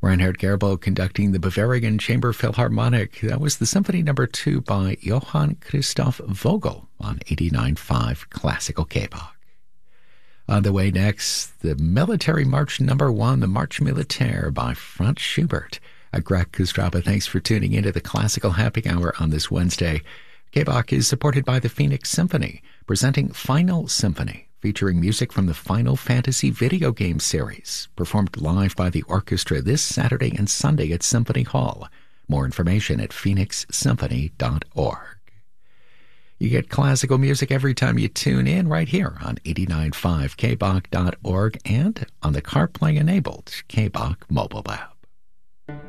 Reinhard Goebel conducting the Bavarian Chamber Philharmonic. That was the Symphony No. 2 by Johann Christoph Vogel on 89.5 Classical K-Bach. On the way next, the Military March No. 1, the March Militaire by Franz Schubert. Greg Kostraba, thanks for tuning into the Classical Happy Hour on this Wednesday. K-Bach is supported by the Phoenix Symphony, presenting Final Symphony, featuring music from the Final Fantasy video game series, performed live by the orchestra this Saturday and Sunday at Symphony Hall. More information at phoenixsymphony.org. You get classical music every time you tune in right here on 89.5kbach.org and on the CarPlay-enabled K-Bach mobile app.